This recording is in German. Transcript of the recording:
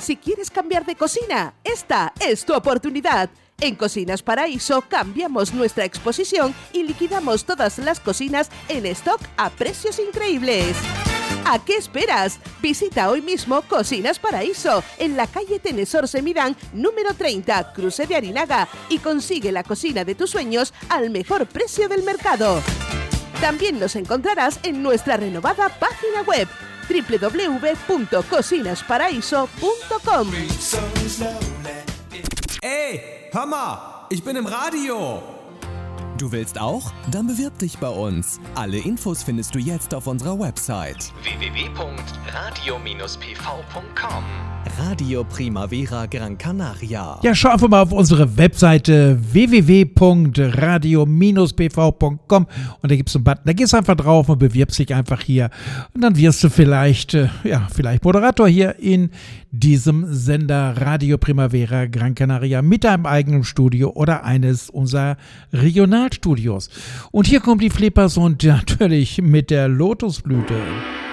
Si quieres cambiar de cocina, esta es tu oportunidad. En Cocinas Paraíso cambiamos nuestra exposición y liquidamos todas las cocinas en stock a precios increíbles. ¿A qué esperas? Visita hoy mismo Cocinas Paraíso en la calle Tenesor Semidán, número 30, Cruce de Arinaga, y consigue la cocina de tus sueños al mejor precio del mercado. También nos encontrarás en nuestra renovada página web www.cocinasparaíso.com. Ey, hör mal, ich bin im Radio. Du willst auch? Dann bewirb dich bei uns. Alle Infos findest du jetzt auf unserer Website www.radio-pv.com. Radio Primavera Gran Canaria. Ja, schau einfach mal auf unsere Webseite www.radio-pv.com und da gibt es einen Button, da gehst du einfach drauf und bewirbst dich einfach hier und dann wirst du vielleicht Moderator hier in diesem Sender Radio Primavera Gran Canaria mit deinem eigenen Studio oder eines unserer Regionalstudios. Und hier kommen die Flippers und natürlich mit der Lotusblüte.